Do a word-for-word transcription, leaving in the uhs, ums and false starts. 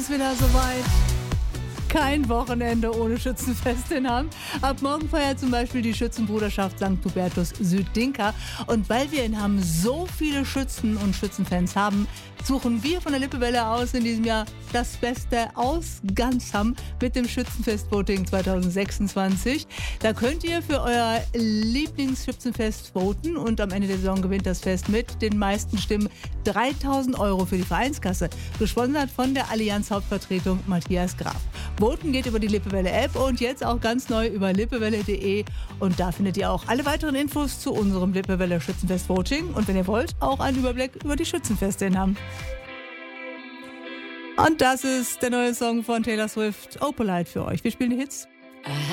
es wieder soweit. Kein Wochenende ohne Schützenfest in Hamm. Ab morgen feiert zum Beispiel die Schützenbruderschaft Sankt Hubertus Süddinka. Und weil wir in Hamm so viele Schützen und Schützenfans haben, suchen wir von der Lippewelle aus in diesem Jahr das Beste aus ganz Hamm mit dem Schützenfest-Voting zwanzig sechsundzwanzig. Da könnt ihr für euer Lieblingsschützenfest voten und am Ende der Saison gewinnt das Fest mit den meisten Stimmen dreitausend Euro für die Vereinskasse. Gesponsert von der Allianz Hauptvertretung Matthias Graf. Voten geht über die Lippewelle-App und jetzt auch ganz neu über lippewelle punkt de und da findet ihr auch alle weiteren Infos zu unserem Lippewelle Schützenfest-Voting und wenn ihr wollt, auch einen Überblick über die Schützenfeste in Hamm. Und das ist der neue Song von Taylor Swift, Opalite für euch. Wir spielen die Hits.